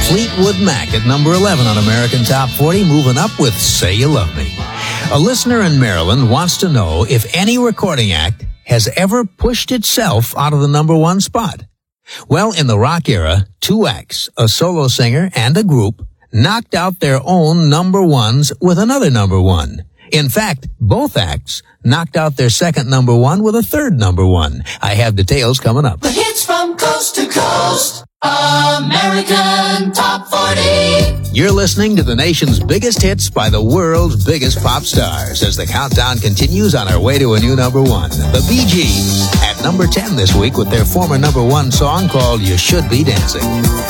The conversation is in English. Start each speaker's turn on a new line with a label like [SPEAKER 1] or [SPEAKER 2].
[SPEAKER 1] Fleetwood Mac at number 11 on American Top 40, moving up with Say You Love Me. A listener in Maryland wants to know if any recording act has ever pushed itself out of the number one spot. Well, in the rock era, two acts, a solo singer and a group, knocked out their own number ones with another number one. In fact, both acts knocked out their second number one with a third number one. I have details coming up.
[SPEAKER 2] The hits from coast to coast, American Top 40.
[SPEAKER 1] You're listening to the nation's biggest hits by the world's biggest pop stars as the countdown continues on our way to a new number one. The Bee Gees at number 10 this week with their former number one song called You Should Be Dancing.